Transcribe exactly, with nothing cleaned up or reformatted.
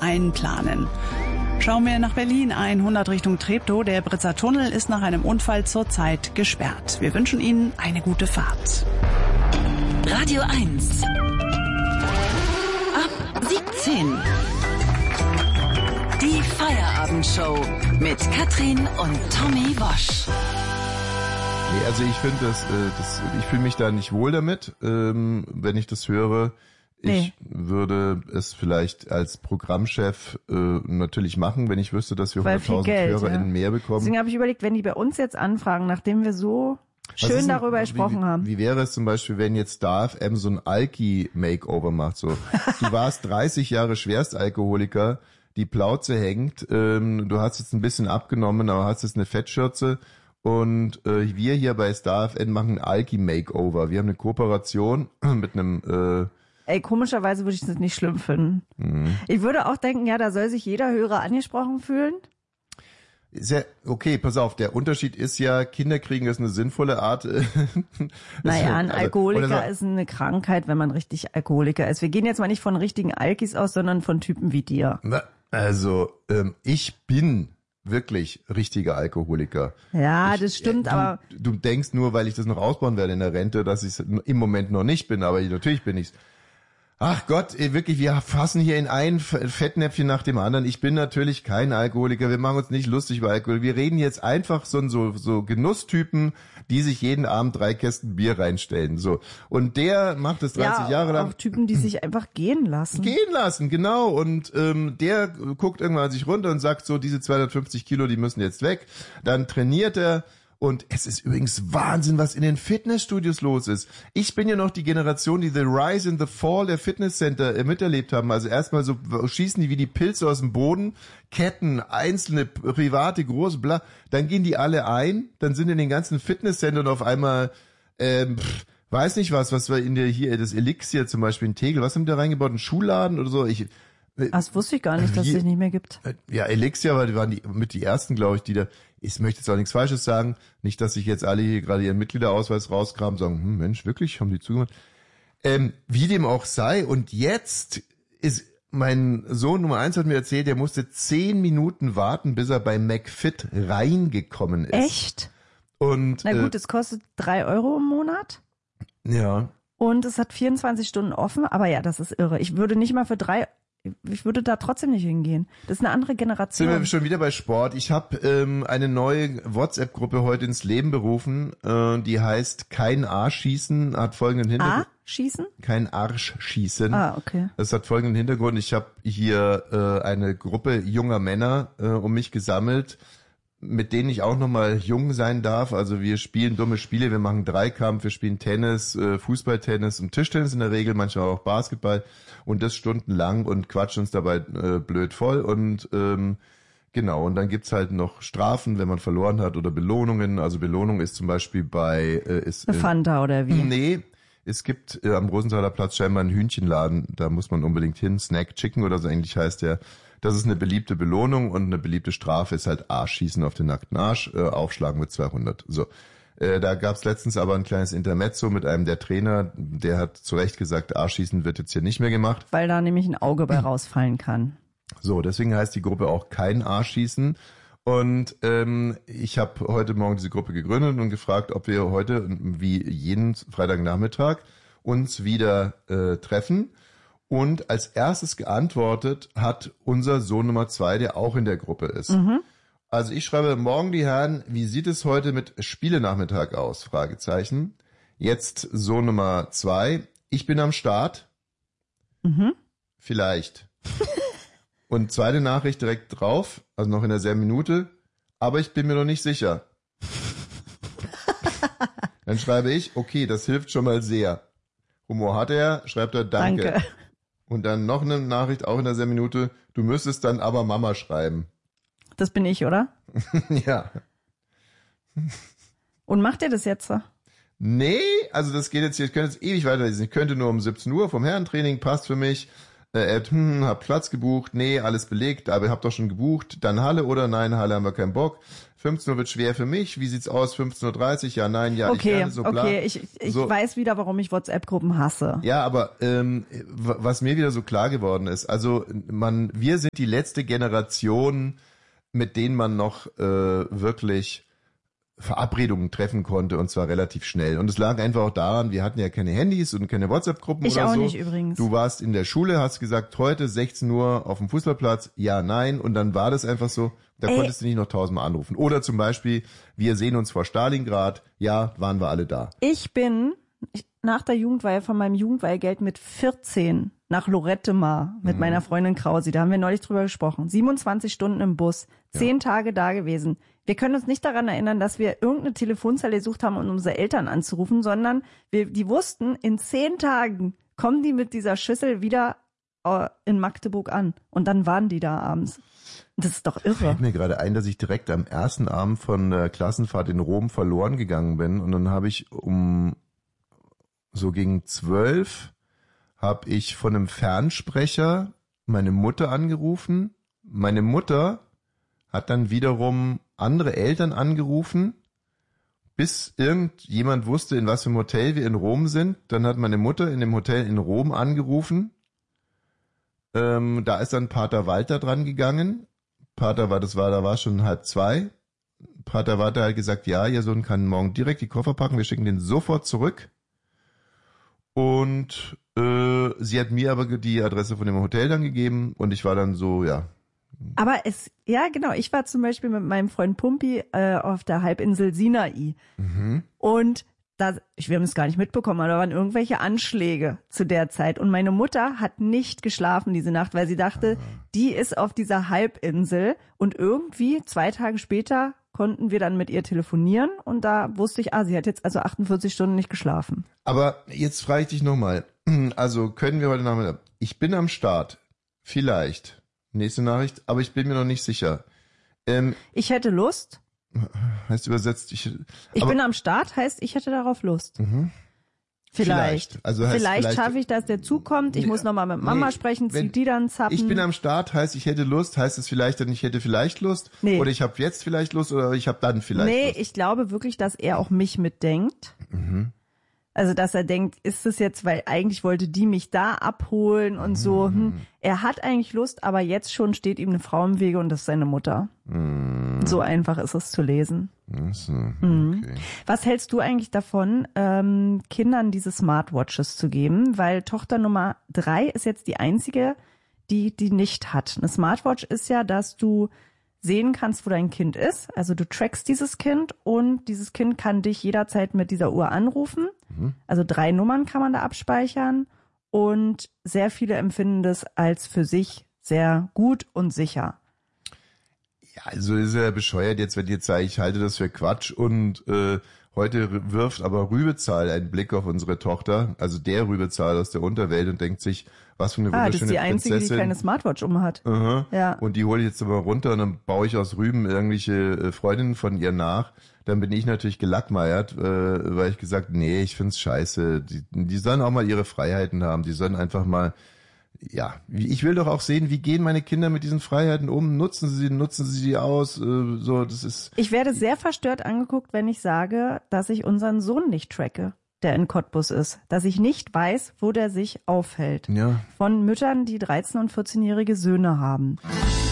einplanen. Schauen wir nach Berlin, hundert Richtung Treptow. Der Britzer Tunnel ist nach einem Unfall zurzeit gesperrt. Wir wünschen Ihnen eine gute Fahrt. Radio eins. Ab siebzehn. Die Feierabendshow mit Katrin und Tommy Wosch. Nee, also ich finde das, äh, das, ich fühle mich da nicht wohl damit, ähm, wenn ich das höre. Ich nee. würde es vielleicht als Programmchef äh, natürlich machen, wenn ich wüsste, dass wir hunderttausend HörerInnen ja. mehr bekommen. Deswegen habe ich überlegt, wenn die bei uns jetzt anfragen, nachdem wir so schön darüber ein, gesprochen wie, haben. Wie wäre es zum Beispiel, wenn jetzt Star F M so ein Alki-Makeover macht? So, du warst dreißig Jahre Schwerstalkoholiker, die Plauze hängt, ähm, du hast jetzt ein bisschen abgenommen, aber hast jetzt eine Fettschürze. Und äh, wir hier bei Star F M machen ein Alki-Makeover. Wir haben eine Kooperation mit einem... Äh, Ey, komischerweise würde ich das nicht schlimm finden. Mhm. Ich würde auch denken, ja, da soll sich jeder Hörer angesprochen fühlen. Ist ja, okay, pass auf, der Unterschied ist ja, Kinder kriegen ist eine sinnvolle Art. Naja, ein Alkoholiker also, ist eine Krankheit, wenn man richtig Alkoholiker ist. Wir gehen jetzt mal nicht von richtigen Alkis aus, sondern von Typen wie dir. Also, ähm, ich bin wirklich richtiger Alkoholiker. Ja, ich, das stimmt, äh, du, aber... Du denkst nur, weil ich das noch ausbauen werde in der Rente, dass ich es im Moment noch nicht bin, aber natürlich bin ich's. Ach Gott, ey, wirklich, wir fassen hier in ein Fettnäpfchen nach dem anderen. Ich bin natürlich kein Alkoholiker, wir machen uns nicht lustig über Alkohol. Wir reden jetzt einfach so so so Genusstypen, die sich jeden Abend drei Kästen Bier reinstellen. So, und der macht es dreißig ja, Jahre lang. Auch Typen, die sich einfach gehen lassen. Gehen lassen, genau. Und ähm, der guckt irgendwann an sich runter und sagt so, diese zweihundertfünfzig Kilo, die müssen jetzt weg. Dann trainiert er. Und es ist übrigens Wahnsinn, was in den Fitnessstudios los ist. Ich bin ja noch die Generation, die The Rise and the Fall der Fitnesscenter miterlebt haben. Also erstmal so schießen die wie die Pilze aus dem Boden, Ketten, einzelne, private, große, bla. Dann gehen die alle ein, dann sind in den ganzen Fitnesscentern auf einmal, ähm, pff, weiß nicht was, was wir in der hier, das Elixier zum Beispiel in Tegel, was haben die da reingebaut, ein Schuhladen oder so? Ich Das wusste ich gar nicht, dass es das nicht mehr gibt. Ja, Elixier, weil die waren die, mit die ersten, glaube ich, die da, ich möchte jetzt auch nichts Falsches sagen, nicht, dass sich jetzt alle hier gerade ihren Mitgliederausweis rauskramen und sagen, hm, Mensch, wirklich, haben die zugemacht? Ähm, wie dem auch sei, und jetzt ist, mein Sohn Nummer eins hat mir erzählt, der musste zehn Minuten warten, bis er bei McFit reingekommen ist. Echt? Und, Na gut, äh, es kostet drei Euro im Monat. Ja. Und es hat vierundzwanzig Stunden offen, aber ja, das ist irre. Ich würde nicht mal für drei Ich würde da trotzdem nicht hingehen. Das ist eine andere Generation. Sind wir schon wieder bei Sport. Ich habe ähm, eine neue WhatsApp-Gruppe heute ins Leben berufen. Äh, die heißt Kein Arschschießen. Hat folgenden Hintergrund. A-Schießen? Kein Arschschießen. Ah, okay. Das hat folgenden Hintergrund. Ich habe hier äh, eine Gruppe junger Männer äh, um mich gesammelt, mit denen ich auch nochmal jung sein darf. Also wir spielen dumme Spiele, wir machen Dreikampf, wir spielen Tennis, äh, Fußballtennis und Tischtennis in der Regel, manchmal auch Basketball und das stundenlang und quatschen uns dabei äh, blöd voll und ähm, genau, und dann gibt's halt noch Strafen, wenn man verloren hat oder Belohnungen. Also Belohnung ist zum Beispiel bei... Äh, ist, Eine Fanta oder wie? Nee, es gibt äh, am Rosenthaler Platz scheinbar einen Hühnchenladen, da muss man unbedingt hin, Snack Chicken oder so ähnlich heißt der. Das ist eine beliebte Belohnung und eine beliebte Strafe ist halt Arschschießen auf den nackten Arsch, äh, aufschlagen mit zweihundert. So, äh, da gab's letztens aber ein kleines Intermezzo mit einem der Trainer, der hat zu Recht gesagt, Arschschießen wird jetzt hier nicht mehr gemacht. Weil da nämlich ein Auge bei rausfallen kann. So, deswegen heißt die Gruppe auch Kein Arschschießen. Und ähm, ich habe heute Morgen diese Gruppe gegründet und gefragt, ob wir heute, wie jeden Freitagnachmittag, uns wieder äh, treffen. Und als erstes geantwortet hat unser Sohn Nummer zwei, der auch in der Gruppe ist. Mhm. Also ich schreibe, morgen die Herren, wie sieht es heute mit Spielenachmittag aus? Fragezeichen. Jetzt Sohn Nummer zwei, ich bin am Start. Mhm. Vielleicht. Und zweite Nachricht direkt drauf, also noch in derselben Minute, aber ich bin mir noch nicht sicher. Dann schreibe ich, okay, das hilft schon mal sehr. Humor hat er, schreibt er, danke. Danke. Und dann noch eine Nachricht, auch in derselben Minute, du müsstest dann aber Mama schreiben. Das bin ich, oder? Ja. Und macht ihr das jetzt so? Nee, also das geht jetzt hier, ich könnte jetzt ewig weiterlesen. Ich könnte nur um siebzehn Uhr vom Herrentraining, passt für mich. Äh, hm, hab Platz gebucht, nee, alles belegt, aber ihr habt doch schon gebucht. Dann Halle oder nein, Halle haben wir keinen Bock. fünfzehn Uhr wird schwer für mich. Wie sieht's aus? fünfzehn Uhr dreißig? Ja, nein, ja, okay, ich gerne so bla. Okay, ich, ich so. weiß wieder, warum ich WhatsApp-Gruppen hasse. Ja, aber ähm, was mir wieder so klar geworden ist, also man, wir sind die letzte Generation, mit denen man noch äh, wirklich Verabredungen treffen konnte und zwar relativ schnell. Und es lag einfach auch daran, wir hatten ja keine Handys und keine WhatsApp-Gruppen oder so. Ich auch nicht übrigens. Du warst in der Schule, hast gesagt, heute sechzehn Uhr auf dem Fußballplatz, ja, nein. Und dann war das einfach so, da Ey. konntest du nicht noch tausendmal anrufen. Oder zum Beispiel, wir sehen uns vor Stalingrad, ja, waren wir alle da. Ich bin ich, nach der Jugendweihe von meinem Jugendweihgeld mit vierzehn nach Lorette Mar mit mhm. meiner Freundin Krausi. Da haben wir neulich drüber gesprochen. siebenundzwanzig Stunden im Bus, zehn ja. Tage da gewesen. Wir können uns nicht daran erinnern, dass wir irgendeine Telefonzelle gesucht haben, um unsere Eltern anzurufen, sondern wir, die wussten, in zehn Tagen kommen die mit dieser Schüssel wieder äh, in Magdeburg an. Und dann waren die da abends. Das ist doch irre. Fällt mir gerade ein, dass ich direkt am ersten Abend von der Klassenfahrt in Rom verloren gegangen bin. Und dann habe ich um so gegen zwölf habe ich von einem Fernsprecher meine Mutter angerufen. Meine Mutter hat dann wiederum andere Eltern angerufen, bis irgendjemand wusste, in was für einem Hotel wir in Rom sind. Dann hat meine Mutter in dem Hotel in Rom angerufen. Ähm, da ist dann Pater Walter dran gegangen. Pater war, das war, da war schon halb zwei. Pater Walter hat gesagt, ja, ihr Sohn kann morgen direkt die Koffer packen, wir schicken den sofort zurück. Und äh, sie hat mir aber die Adresse von dem Hotel dann gegeben und ich war dann so, ja. Aber es, ja genau, ich war zum Beispiel mit meinem Freund Pumpi äh, auf der Halbinsel Sinai. Mhm. Und da, ich, wir haben es gar nicht mitbekommen, aber da waren irgendwelche Anschläge zu der Zeit. Und meine Mutter hat nicht geschlafen diese Nacht, weil sie dachte, ah. die ist auf dieser Halbinsel. Und irgendwie zwei Tage später konnten wir dann mit ihr telefonieren. Und da wusste ich, ah, sie hat jetzt also achtundvierzig Stunden nicht geschlafen. Aber jetzt frage ich dich nochmal. Also können wir heute Nachmittag, ich bin am Start, vielleicht. Nächste Nachricht, aber ich bin mir noch nicht sicher. Ähm, ich hätte Lust. Heißt übersetzt, ich... Ich bin am Start, heißt, ich hätte darauf Lust. Mhm. Vielleicht. Vielleicht, also heißt vielleicht, vielleicht schaffe ich, dass der Zug kommt. Ich nee, muss nochmal mit Mama nee, sprechen, zieh die dann zappen. Ich bin am Start, heißt, ich hätte Lust. Heißt es vielleicht dann, ich hätte vielleicht Lust? Nee. Oder ich habe jetzt vielleicht Lust oder ich habe dann vielleicht nee, Lust? Nee, ich glaube wirklich, dass er auch mich mitdenkt. Mhm. Also, dass er denkt, ist es jetzt, weil eigentlich wollte die mich da abholen und so. Hm, er hat eigentlich Lust, aber jetzt schon steht ihm eine Frau im Wege und das ist seine Mutter. Mm. So einfach ist es zu lesen. So, okay. Was hältst du eigentlich davon, ähm, Kindern diese Smartwatches zu geben? Weil Tochter Nummer drei ist jetzt die einzige, die die nicht hat. Eine Smartwatch ist ja, dass du sehen kannst, wo dein Kind ist. Also du trackst dieses Kind und dieses Kind kann dich jederzeit mit dieser Uhr anrufen. Mhm. Also drei Nummern kann man da abspeichern und sehr viele empfinden das als für sich sehr gut und sicher. Ja, also ist ja bescheuert jetzt, wenn ich jetzt sage, ich halte das für Quatsch und äh, heute wirft aber Rübezahl einen Blick auf unsere Tochter, also der Rübezahl aus der Unterwelt und denkt sich, was für eine ah, wunderschöne Prinzessin. Ah, das ist die einzige, die keine Smartwatch um hat. Uh-huh. Ja. Und die hole ich jetzt aber runter und dann baue ich aus Rüben irgendwelche Freundinnen von ihr nach. Dann bin ich natürlich gelackmeiert, äh, weil ich gesagt, nee, ich find's scheiße. Die, die sollen auch mal ihre Freiheiten haben. Die sollen einfach mal, ja, ich will doch auch sehen, wie gehen meine Kinder mit diesen Freiheiten um? Nutzen sie, nutzen sie sie aus? Äh, so, das ist. Ich werde sehr verstört angeguckt, wenn ich sage, dass ich unseren Sohn nicht tracke, der in Cottbus ist, dass ich nicht weiß, wo der sich aufhält. Ja. Von Müttern, die dreizehn- und vierzehnjährige Söhne haben.